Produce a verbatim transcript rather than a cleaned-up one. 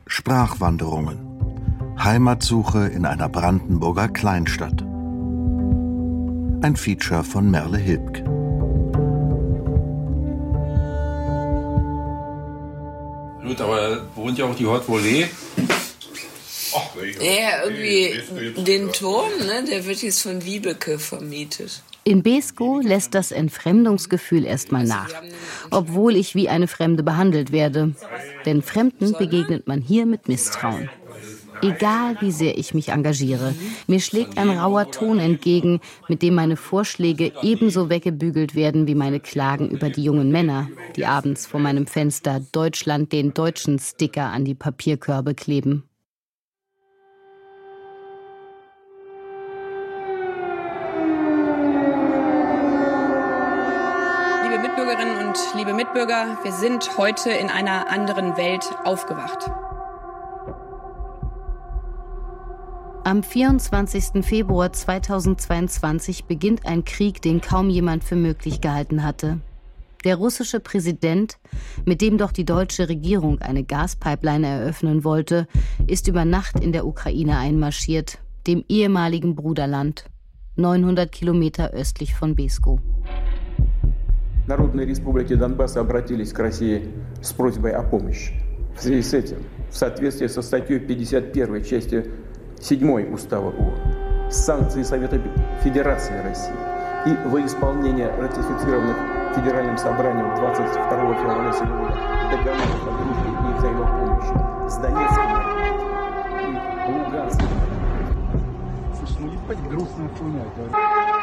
Sprachwanderungen. Heimatsuche in einer Brandenburger Kleinstadt. Ein Feature von Merle Hilbg. Gut, aber wohnt ja auch die Haute Volée. Ja, irgendwie den Turm, ne, der wird jetzt von Wiebeke vermietet. In Beeskow lässt das Entfremdungsgefühl erstmal nach, obwohl ich wie eine Fremde behandelt werde. Denn Fremden begegnet man hier mit Misstrauen. Egal wie sehr ich mich engagiere, mir schlägt ein rauer Ton entgegen, mit dem meine Vorschläge ebenso weggebügelt werden wie meine Klagen über die jungen Männer, die abends vor meinem Fenster Deutschland den Deutschen Sticker an die Papierkörbe kleben. Liebe Mitbürgerinnen und liebe Mitbürger, wir sind heute in einer anderen Welt aufgewacht. Am vierundzwanzigsten Februar zweitausendzweiundzwanzig beginnt ein Krieg, den kaum jemand für möglich gehalten hatte. Der russische Präsident, mit dem doch die deutsche Regierung eine Gaspipeline eröffnen wollte, ist über Nacht in der Ukraine einmarschiert, dem ehemaligen Bruderland, neunhundert Kilometer östlich von Beeskow. Народные республики Донбасса обратились к России с просьбой о помощи. В связи с этим, в соответствии со статьей пятьдесят первой части седьмой Устава ООН, санкции Совета Федерации России и во исполнение ратифицированных Федеральным собранием двадцать второго февраля сего года договоров о дружбе и взаимопомощи с Донецким и Луганским. Слушай, ну ебать грустная хуйня,